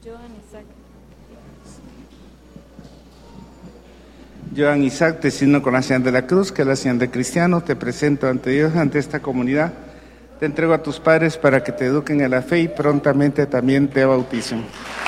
Joan Isaac, te signo con la señal de la cruz, que es la señal de cristiano. Te presento ante Dios, ante esta comunidad. Te entrego a tus padres para que te eduquen en la fe y prontamente también te bauticen.